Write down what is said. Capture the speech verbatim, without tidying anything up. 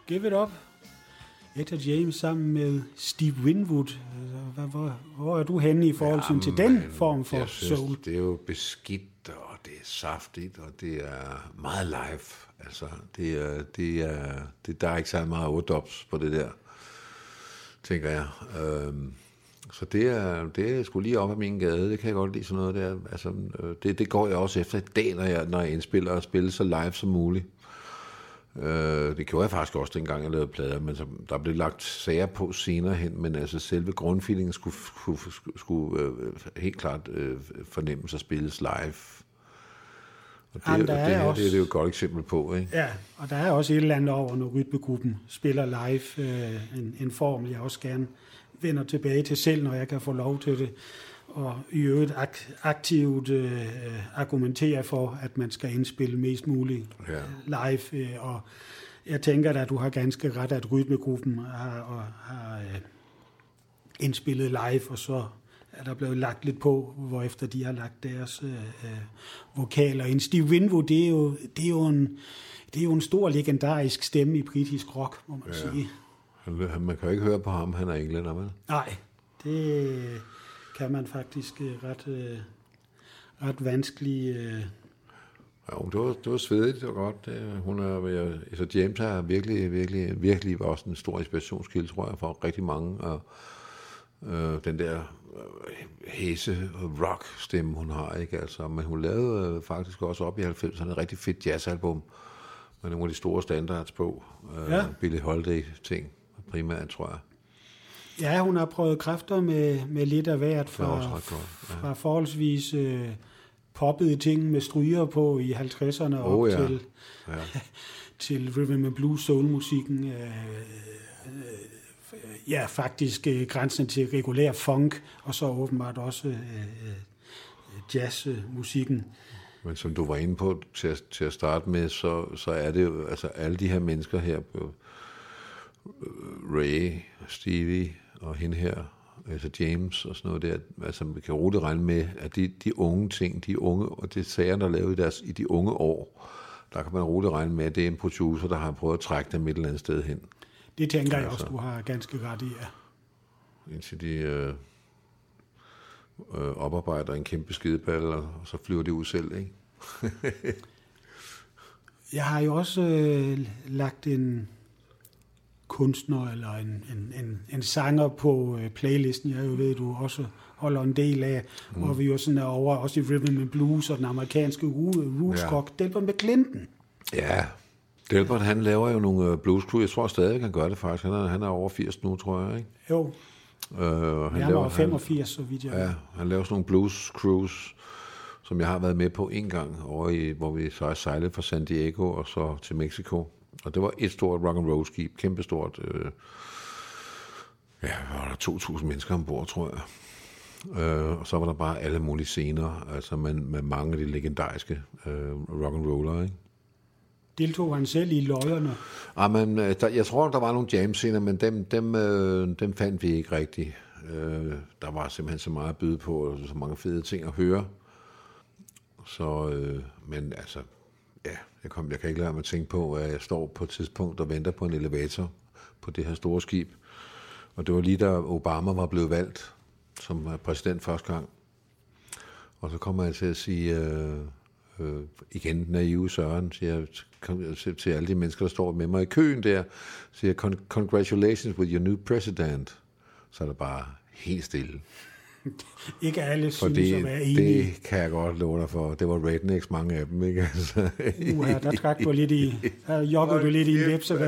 Give It Up. Etta James sammen med Steve Winwood. Hvor, hvor, hvor er du henne i forhold Jamen, til den form for jeg synes, soul? Det er jo beskidt, og det er saftigt, og det er meget live. Altså, det er, det er, det, der er ikke så meget overdubs på det der, tænker jeg. Øhm, så det er, det er sgu lige op ad min gade, det kan jeg godt lide sådan noget der. Altså, det, det går jeg også efter i dag, når jeg, når jeg indspiller og spiller så live som muligt. Øh, det gjorde jeg faktisk også dengang jeg lavede plader, men så, der blev lagt sager på senere hen, men altså selve grundfeelingen skulle, skulle, skulle øh, helt klart øh, fornemmes at spilles live. Og det, Jamen, det, her, også, det er det jo et godt eksempel på, ikke? Ja, og der er også et eller andet over, når rytmegruppen spiller live, øh, en, en form, jeg også gerne vender tilbage til selv, når jeg kan få lov til det, og i øvrigt ak- aktivt øh, argumentere for, at man skal indspille mest muligt ja. live, øh, og jeg tænker da, at du har ganske ret, at rytmegruppen har, og, har øh, indspillet live, og så er der blevet lagt lidt på, hvorefter de har lagt deres øh, øh, vokaler ind. Steve Winwood, det er jo, det er jo, en, det er jo en stor legendarisk stemme i britisk rock, må man ja. sige. Han, man kan jo ikke høre på ham, han er englænder, vel? Nej, det kan man faktisk øh, ret, øh, ret vanskeligt. Øh. Ja, det var, det var svedigt, det var godt. Det, hun er, altså James er virkelig, virkelig, virkelig også en stor inspirationskilde, tror jeg, for rigtig mange. Og øh, den der øh, hæse rock-stemme, hun har, ikke? Altså, men hun lavede øh, faktisk også op i halvfemserne et rigtig fedt jazzalbum med nogle af de store standards på. Øh, ja. Billie Holiday-ting primært, tror jeg. Ja, hun har prøvet kræfter med, med lidt af hvert fra, ja. fra forholdsvis øh, poppede ting med stryger på i halvtredserne oh, op ja. til, ja. til rhythm and blues soul-musikken. Øh, øh, ja, faktisk øh, grænsen til regulær funk, og så åbenbart også øh, jazzmusikken. Men som du var inde på til at, til at starte med, så, så er det jo altså alle de her mennesker her på Ray, Stevie og hende her, altså James og sådan noget der, altså vi kan roligt regne med, at de, de unge ting, de unge, og det sager, der er lavet i, deres, i de unge år, der kan man roligt regne med, at det er en producer, der har prøvet at trække dem et eller andet sted hen. Det tænker jeg altså, også, du har ganske ret i, ja. Indtil de øh, øh, oparbejder en kæmpe skideball, og så flyver de ud selv, ikke? Jeg har jo også øh, lagt en kunstner eller en, en, en, en sanger på øh, playlisten, jeg jo ved, du også holder en del af, mm. hvor vi jo sådan er over, også i rhythm and blues og den amerikanske roots rock, ja. Delbert McClinton. Ja, Delbert, han laver jo nogle blues crew, jeg tror stadig, han gør det faktisk, han er, han er over firs nu, tror jeg, ikke? Jo, øh, han jeg laver var femogfirs, så vidt jeg ja, han laver sådan nogle blues crews, som jeg har været med på en gang, over i, hvor vi så er sejlet fra San Diego og så til Mexico. Og det var et stort rock and roll skib, kæmpestort. Øh, ja, der var der to tusind mennesker ombord, tror jeg. Øh, og så var der bare alle mulige scener, altså med, med mange af de legendariske øh, rock and rollere, ikke? Deltog han selv i løjerne? Ah, men, der, jeg tror, der var nogle jam-scener, men dem, dem, øh, dem fandt vi ikke rigtigt. Øh, der var simpelthen så meget at byde på, og så mange fede ting at høre. Så, øh, men altså... Ja, jeg, kom, jeg kan ikke lade mig at tænke på, at jeg står på et tidspunkt og venter på en elevator på det her store skib. Og det var lige da Obama var blevet valgt som præsident første gang. Og så kommer jeg til at sige, øh, øh, igen naive Søren, siger jeg til alle de mennesker, der står med mig i køen der, siger congratulations with your new president. Så er der bare helt stille. Ikke alle synes Fordi at være enige. Det kan jeg godt love dig for. Det var rednecks, mange af dem, ikke? Altså. Uha, der trak du lidt i, der joggede du lidt i en vepse,